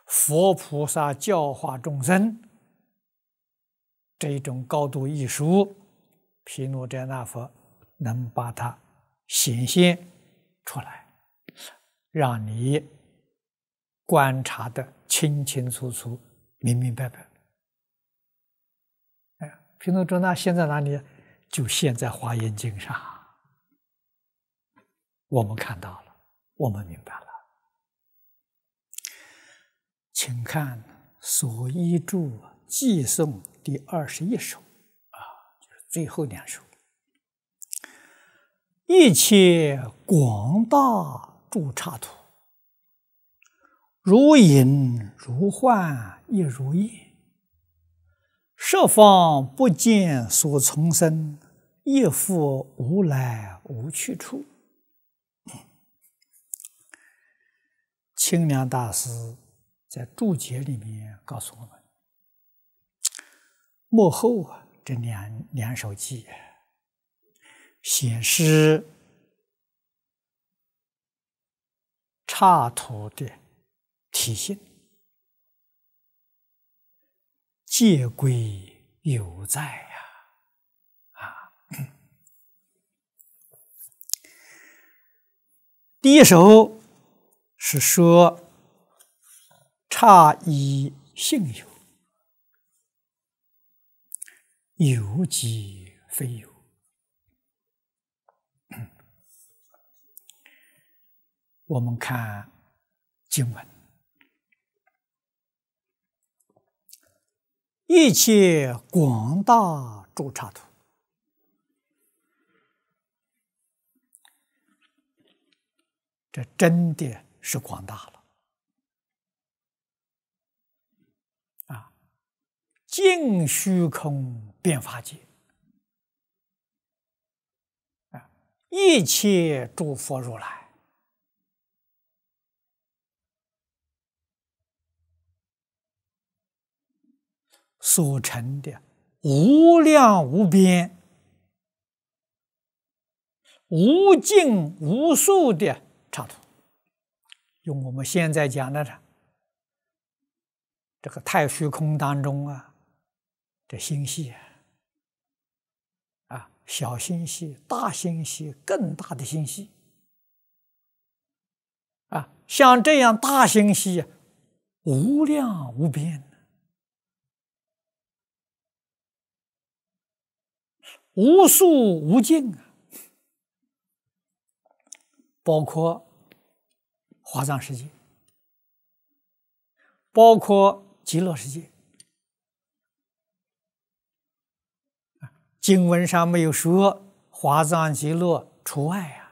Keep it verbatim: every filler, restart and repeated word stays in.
佛菩萨教化众生这一种高度艺术，毗卢遮那佛能把它显现出来，让你观察的清清楚楚、明明白白。哎，毗卢遮那现在哪里？就现在《华严经》上，我们看到了，我们明白了。请看所依注偈颂第二十一首啊，就是最后两首。一切广大诸刹土，如影如幻亦如影，十方不见所从生，亦复无来无去处。清凉大师在注解里面告诉我们，幕后啊这两两首偈显示刹土的体性，戒规有在呀、啊！啊，第一首是说刹依性有，有即非有。我们看经文，一切广大诸刹土，这真的是广大了啊！尽虚空遍法界啊，一切诸佛如来所成的无量无边、无尽无数的刹土，用我们现在讲的这个太虚空当中啊，这星系啊，啊，小星系、大星系、更大的星系啊，像这样大星系无量无边。无数无尽啊，包括华藏世界，包括极乐世界。经文上没有说华藏、极乐除外啊。